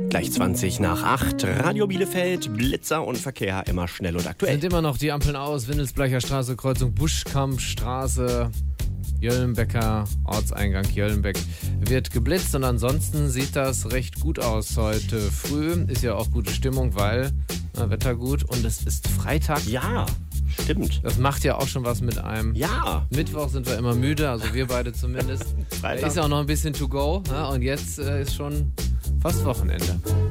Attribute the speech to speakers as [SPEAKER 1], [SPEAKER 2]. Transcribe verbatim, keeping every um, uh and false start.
[SPEAKER 1] Gleich zwanzig nach acht. Radio Bielefeld, Blitzer und Verkehr immer schnell und aktuell.
[SPEAKER 2] Sind immer noch die Ampeln aus. Windelsbleicher Straße, Kreuzung Buschkampstraße, Jöllenbecker, Ortseingang Jöllenbeck wird geblitzt. Und ansonsten sieht das recht gut aus heute früh. Ist ja auch gute Stimmung, weil na, Wetter gut und es ist Freitag.
[SPEAKER 1] Ja, stimmt.
[SPEAKER 2] Das macht ja auch schon was mit einem.
[SPEAKER 1] Ja.
[SPEAKER 2] Mittwoch sind wir immer müde, also wir beide zumindest.
[SPEAKER 1] Freitag.
[SPEAKER 2] Ist ja auch noch ein bisschen to go. Ja, und jetzt äh, ist schon fast Wochenende.